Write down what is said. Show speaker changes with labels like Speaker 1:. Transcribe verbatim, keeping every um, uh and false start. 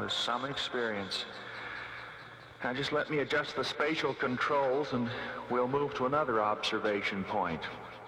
Speaker 1: was some experience. Now just let me adjust the spatial controls and we'll move to another observation point.